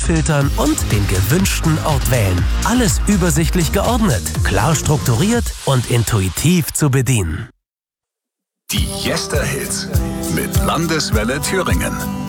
rausfiltern und den gewünschten Ort wählen. Alles übersichtlich geordnet, klar strukturiert und intuitiv zu bedienen. Die Jester Hits mit Landeswelle Thüringen.